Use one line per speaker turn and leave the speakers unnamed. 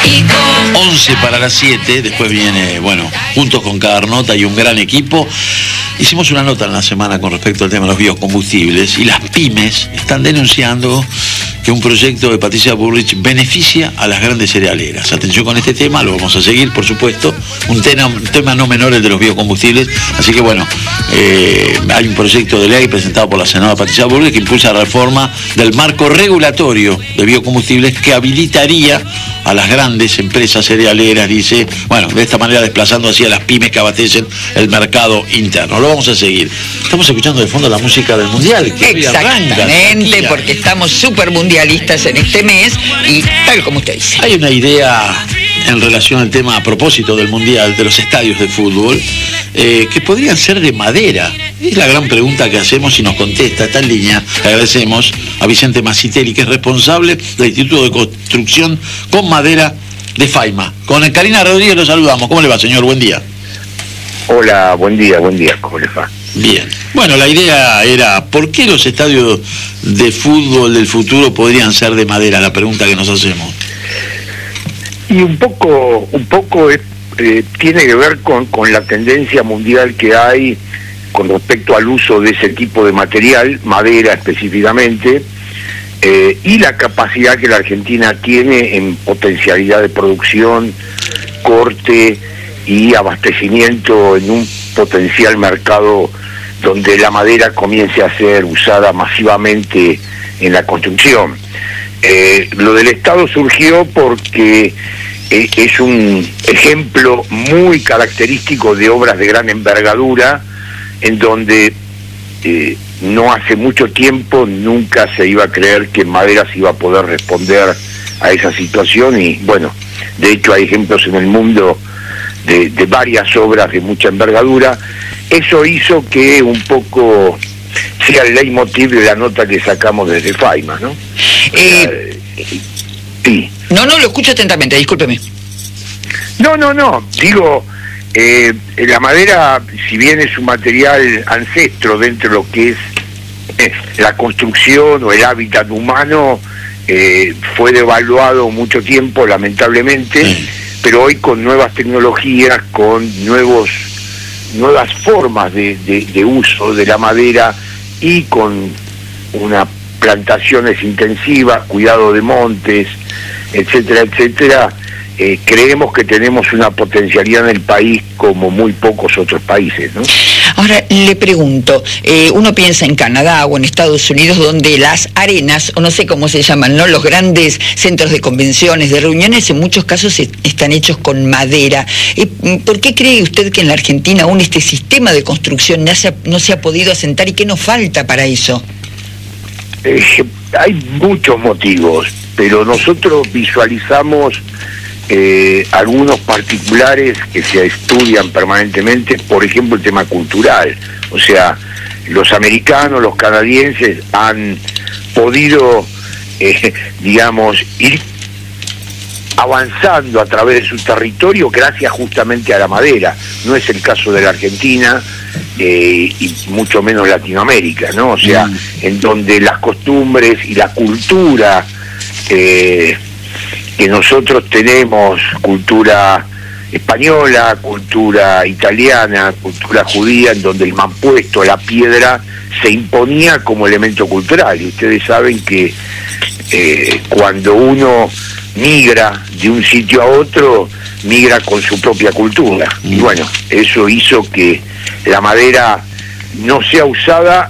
11 para las 7, después viene, bueno, Juntos con Cadernota y un gran equipo. Hicimos una nota en la semana con respecto al tema de los biocombustibles y las pymes están denunciando que un proyecto de Patricia Bullrich beneficia a las grandes cerealeras. Atención con este tema, lo vamos a seguir, por supuesto. Un tema no menor el de los biocombustibles. Así que bueno, hay un proyecto de ley presentado por la senadora Patricia Bullrich que impulsa la reforma del marco regulatorio de biocombustibles que habilitaría a las grandes empresas cerealeras, dice, bueno, de esta manera desplazando así a las pymes que abastecen el mercado interno. Lo vamos a seguir. Estamos escuchando de fondo la música del Mundial. Que
exactamente, porque estamos súper mundialistas en este mes y tal como usted dice.
Hay una idea en relación al tema a propósito del Mundial, de los estadios de fútbol, que podrían ser de madera. Es la gran pregunta que hacemos y nos contesta esta línea. Le agradecemos a Vicente Masitelli, que es responsable del Instituto de Construcción con Madera de Faima. Con Karina Rodríguez lo saludamos. ¿Cómo le va, señor? Buen día.
Hola, buen día. ¿Cómo les va?
Bien. Bueno, la idea era, ¿por qué los estadios de fútbol del futuro podrían ser de madera? La pregunta que nos hacemos.
Y un poco tiene que ver con la tendencia mundial que hay con respecto al uso de ese tipo de material, madera específicamente, y la capacidad que la Argentina tiene en potencialidad de producción, corte y abastecimiento en un potencial mercado donde la madera comience a ser usada masivamente en la construcción. Lo del Estado surgió porque es un ejemplo muy característico de obras de gran envergadura, en donde no hace mucho tiempo nunca se iba a creer que en madera se iba a poder responder a esa situación, y bueno, de hecho hay ejemplos en el mundo de varias obras de mucha envergadura. Eso hizo que un poco sea el leitmotiv de la nota que sacamos desde Faima, ¿no? Sí.
No, lo escucho atentamente, discúlpeme.
No, digo, la madera, si bien es un material ancestro dentro de lo que es la construcción o el hábitat humano, fue devaluado mucho tiempo, lamentablemente, sí. Pero hoy con nuevas tecnologías, con nuevas formas de uso de la madera y con unas plantaciones intensivas, cuidado de montes, etcétera, creemos que tenemos una potencialidad en el país como muy pocos otros países, ¿no?
Ahora, le pregunto, uno piensa en Canadá o en Estados Unidos, donde las arenas, o no sé cómo se llaman, ¿no?, los grandes centros de convenciones, de reuniones, en muchos casos están hechos con madera. ¿Por qué cree usted que en la Argentina aún este sistema de construcción no se ha podido asentar y qué nos falta para eso?
Hay muchos motivos, pero nosotros visualizamos algunos particulares que se estudian permanentemente. Por ejemplo, el tema cultural. O sea, los americanos, los canadienses han podido, digamos, ir avanzando a través de su territorio gracias justamente a la madera. No es el caso de la Argentina, y mucho menos Latinoamérica, ¿no? O sea, en donde las costumbres y la cultura que nosotros tenemos, cultura española, cultura italiana, cultura judía, en donde el mampuesto, la piedra, se imponía como elemento cultural. Y ustedes saben que cuando uno migra de un sitio a otro, migra con su propia cultura. Y bueno, eso hizo que la madera no sea usada